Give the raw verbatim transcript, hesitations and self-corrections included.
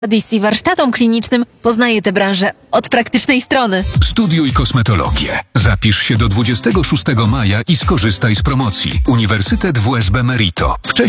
D C warsztatom klinicznym poznaje tę branżę od praktycznej strony. Studiuj kosmetologię. Zapisz się do dwudziestego szóstego maja i skorzystaj z promocji. Uniwersytet W S B Merito. Wcześniej